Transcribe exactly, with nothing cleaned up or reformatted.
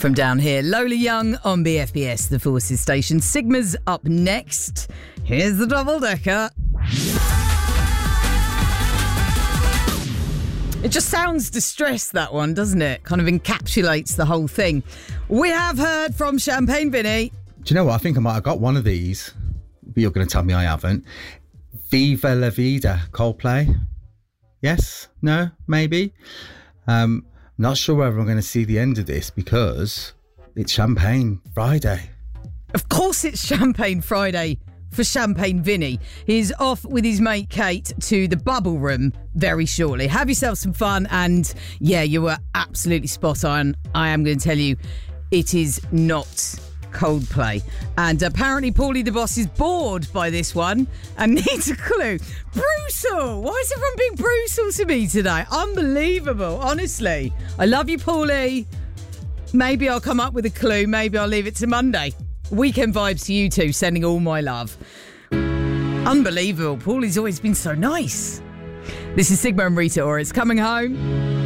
From down here, Lola Young on B F B S, the Forces station. Sigma's up next. Here's the double-decker. It just sounds distressed, that one, doesn't it? Kind of encapsulates the whole thing. We have heard from Champagne Vinny. Do you know what? I think I might have got one of these, but you're going to tell me I haven't. Viva La Vida, Coldplay. Yes? No? Maybe? Um, not sure whether I'm going to see the end of this because it's Champagne Friday. Of course it's Champagne Friday for Champagne Vinny. He's off with his mate Kate to the Bubble Room very shortly. Have yourself some fun, and yeah, you were absolutely spot on. I am going to tell you, it is not Coldplay. And apparently Paulie the Boss is bored by this one and needs a clue. Brutal! Why is everyone being brutal to me today? Unbelievable, honestly. I love you, Paulie. Maybe I'll come up with a clue. Maybe I'll leave it to Monday. Weekend vibes to you two, sending all my love. Unbelievable. Paulie's always been so nice. This is Sigma and Rita Ora. It's Coming Home.